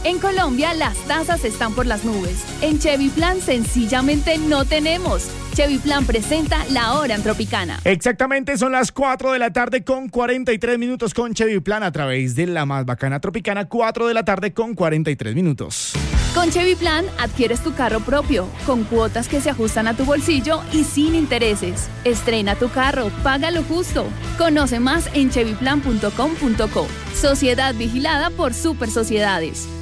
En Colombia las tasas están por las nubes. En Chevy Plan sencillamente no tenemos. Chevy Plan presenta La Hora en Tropicana. Exactamente, son las 4 de la tarde con 43 minutos con Chevy Plan a través de la más bacana Tropicana, 4 de la tarde con 43 minutos. Con Chevy Plan adquieres tu carro propio, con cuotas que se ajustan a tu bolsillo y sin intereses. Estrena tu carro, paga lo justo. Conoce más en chevyplan.com.co. Sociedad vigilada por Super Sociedades.